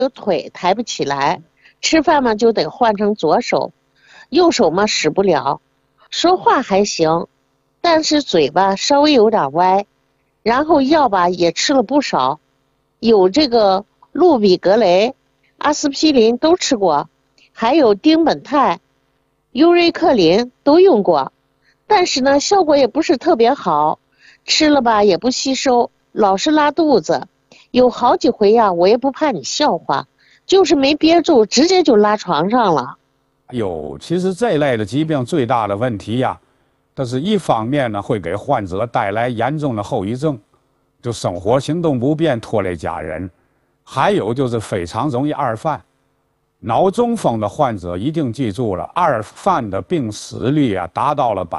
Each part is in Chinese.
有腿抬不起来，吃饭嘛就得换成左手，右手嘛使不了，说话还行，但是嘴巴稍微有点歪，然后药吧也吃了不少，有这个氯吡格雷、阿司匹林都吃过，还有丁苯酞、优瑞克林都用过，但是呢效果也不是特别好，吃了吧也不吸收，老是拉肚子，有好几回呀，我也不怕你笑话，就是没憋住，直接就拉床上了。 其实这类的疾病最大的问题呀，它是一方面呢会给患者带来严重的后遗症，就生活行动不便，拖累家人；还有就是非常容易二犯。脑中风的患者一定记住了，二犯的病死率啊达到了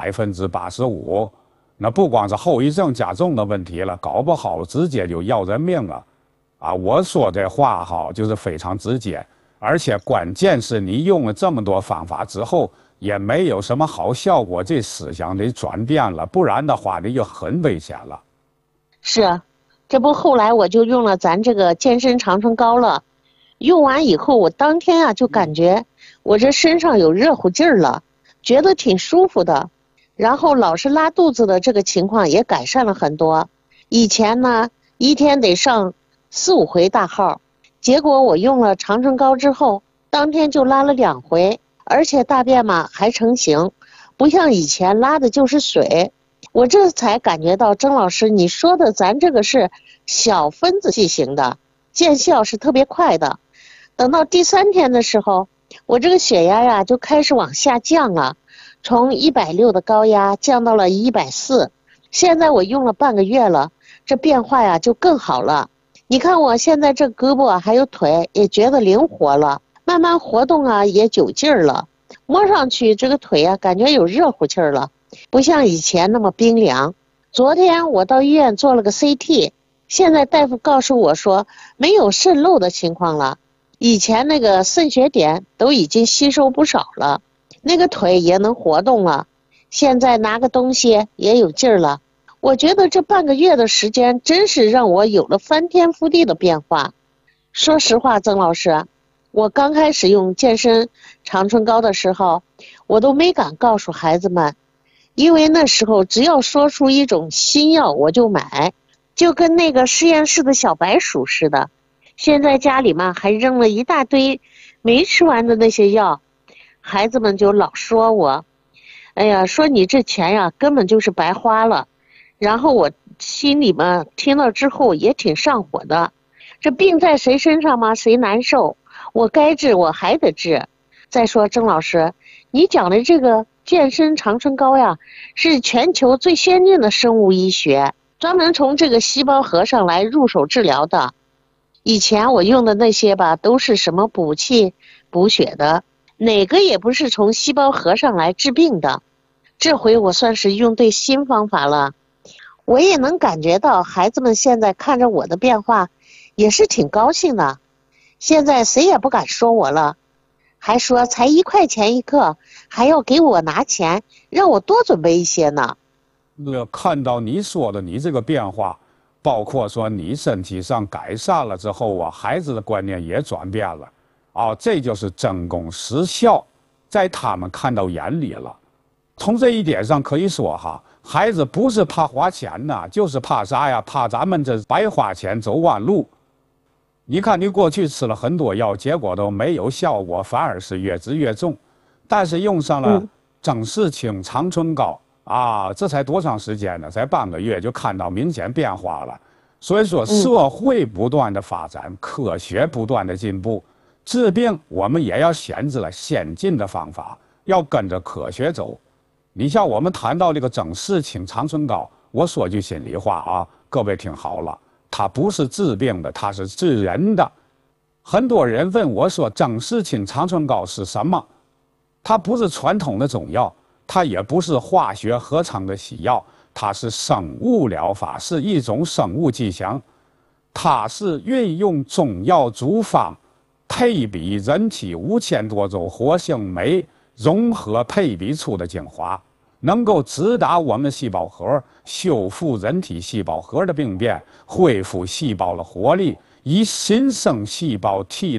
85%，那不光是后遗症加重的问题了，搞不好直接就要人命了。啊，我说这话哈就是非常直接。而且关键是你用了这么多方法之后，也没有什么好效果，这思想得转变了，不然的话你就很危险了。 是啊，这不后来我就用了咱这个健身长春膏了，用完以后我当天啊就感觉我这身上有热乎劲儿了，觉得挺舒服的，然后老是拉肚子的这个情况也改善了很多。以前呢一天得上4、5回大号，结果我用了长春膏之后，当天就拉了2回，而且大便嘛还成型，不像以前拉的就是水。我这才感觉到曾老师你说的咱这个是小分子剂型的，见效是特别快的。等到第3天的时候，我这个血压呀就开始往下降了，从160的高压降到了140，现在我用了半个月了，这变化呀就更好了。你看我现在这胳膊还有腿也觉得灵活了，慢慢活动啊也有劲儿了，摸上去这个腿啊感觉有热乎气儿了，不像以前那么冰凉。昨天我到医院做了个 CT， 现在大夫告诉我说没有渗漏的情况了，以前那个渗血点都已经吸收不少了，那个腿也能活动了，现在拿个东西也有劲儿了。我觉得这半个月的时间真是让我有了翻天覆地的变化。说实话，曾老师，我刚开始用健身长春膏的时候，我都没敢告诉孩子们，因为那时候只要说出一种新药我就买，就跟那个实验室的小白鼠似的。现在家里嘛还扔了一大堆没吃完的那些药，孩子们就老说我，哎呀，说你这钱呀根本就是白花了。然后我心里嘛听到之后也挺上火的，这病在谁身上嘛谁难受，我该治我还得治。再说曾老师，你讲的这个健身长春膏呀，是全球最先进的生物医学，专门从这个细胞核上来入手治疗的。以前我用的那些吧都是什么补气补血的，哪个也不是从细胞核上来治病的。这回我算是用对新方法了，我也能感觉到孩子们现在看着我的变化也是挺高兴的，现在谁也不敢说我了，还说才1块钱1克，还要给我拿钱让我多准备一些呢。 看到你说的你这个变化，包括说你身体上改善了之后啊，孩子的观念也转变了，这就是真功实效，在他们看到眼里了。从这一点上可以说哈，孩子不是怕花钱呐，就是怕啥呀？怕咱们这白花钱走弯路。你看你过去吃了很多药，结果都没有效果，反而是越治越重。但是用上了正视清长春膏这才多长时间呢？才半个月就看到明显变化了。所以说，社会不断的发展，科学不断的进步，治病我们也要选择了先进的方法，要跟着科学走。你像我们谈到这个正视清长春膏，我说句心里话各位听好了，它不是治病的，它是治人的。很多人问我说，正视清长春膏是什么？它不是传统的中药，它也不是化学合成的西药，它是生物疗法，是一种生物剂型，它是运用中药组方配比人体5000多种活性酶融合配比出的精华，能够直达我们的细胞核，修复人体细胞核的病变，恢复细胞的活力，以新生细胞替